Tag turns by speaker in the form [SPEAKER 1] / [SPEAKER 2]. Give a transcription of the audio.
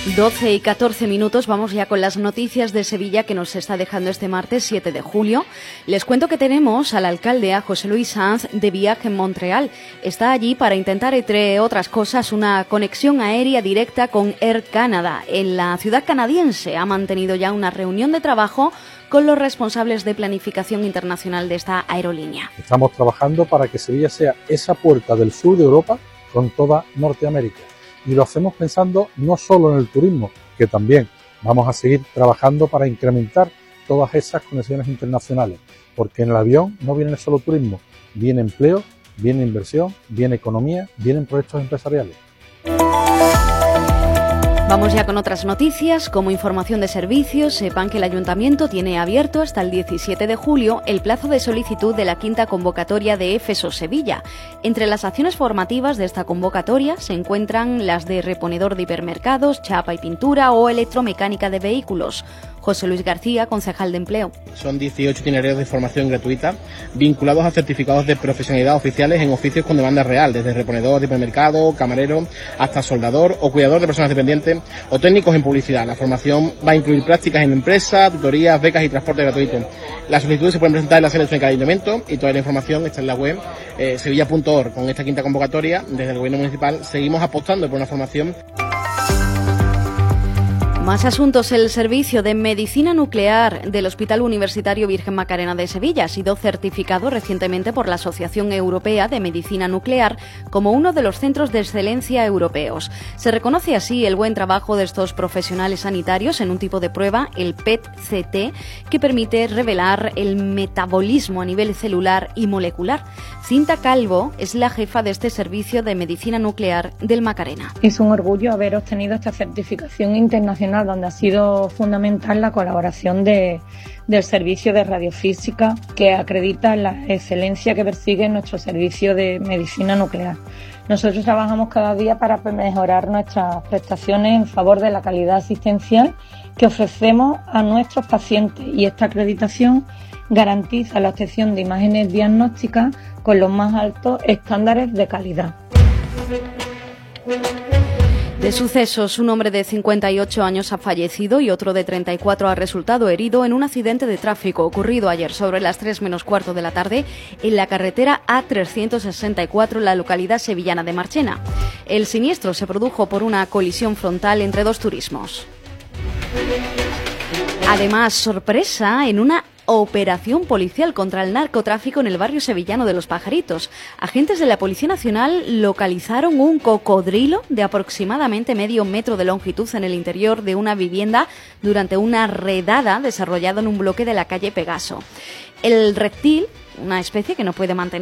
[SPEAKER 1] 12 y 14 minutos, vamos ya con las noticias de Sevilla que nos está dejando este martes 7 de julio. Les cuento que tenemos al alcalde, a José Luis Sanz, de viaje en Montreal. Está allí para intentar, entre otras cosas, una conexión aérea directa con Air Canada. En la ciudad canadiense ha mantenido ya una reunión de trabajo con los responsables de planificación internacional de esta aerolínea.
[SPEAKER 2] Estamos trabajando para que Sevilla sea esa puerta del sur de Europa con toda Norteamérica. Y lo hacemos pensando no solo en el turismo, que también vamos a seguir trabajando para incrementar todas esas conexiones internacionales, porque en el avión no viene solo turismo, viene empleo, viene inversión, viene economía, vienen proyectos empresariales.
[SPEAKER 1] Vamos ya con otras noticias. Como información de servicios, sepan que el Ayuntamiento tiene abierto hasta el 17 de julio el plazo de solicitud de la quinta convocatoria de EFESO Sevilla. Entre las acciones formativas de esta convocatoria se encuentran las de reponedor de hipermercados, chapa y pintura o electromecánica de vehículos. José Luis García, concejal de Empleo.
[SPEAKER 3] Son 18 itinerarios de formación gratuita vinculados a certificados de profesionalidad oficiales en oficios con demanda real, desde reponedor de hipermercado, camarero, hasta soldador o cuidador de personas dependientes o técnicos en publicidad. La formación va a incluir prácticas en empresas, tutorías, becas y transporte gratuito. Las solicitudes se pueden presentar en la sede electrónica del Ayuntamiento y toda la información está en la web sevilla.org. Con esta quinta convocatoria, desde el Gobierno Municipal, seguimos apostando por una formación.
[SPEAKER 1] Más asuntos. El servicio de medicina nuclear del Hospital Universitario Virgen Macarena de Sevilla ha sido certificado recientemente por la Asociación Europea de Medicina Nuclear como uno de los centros de excelencia europeos. Se reconoce así el buen trabajo de estos profesionales sanitarios en un tipo de prueba, el PET-CT, que permite revelar el metabolismo a nivel celular y molecular. Cinta Calvo es la jefa de este servicio de medicina nuclear del Macarena.
[SPEAKER 4] Es un orgullo haber obtenido esta certificación internacional, donde ha sido fundamental la colaboración del servicio de radiofísica, que acredita la excelencia que persigue nuestro servicio de medicina nuclear. Nosotros trabajamos cada día para mejorar nuestras prestaciones en favor de la calidad asistencial que ofrecemos a nuestros pacientes, y esta acreditación garantiza la obtención de imágenes diagnósticas con los más altos estándares de calidad.
[SPEAKER 1] De sucesos, un hombre de 58 años ha fallecido y otro de 34 ha resultado herido en un accidente de tráfico ocurrido ayer sobre las 3 menos cuarto de la tarde en la carretera A364 en la localidad sevillana de Marchena. El siniestro se produjo por una colisión frontal entre dos turismos. Además, sorpresa en una operación policial contra el narcotráfico en el barrio sevillano de Los Pajaritos. Agentes de la Policía Nacional localizaron un cocodrilo de aproximadamente medio metro de longitud en el interior de una vivienda durante una redada desarrollada en un bloque de la calle Pegaso. El reptil, una especie que no puede mantener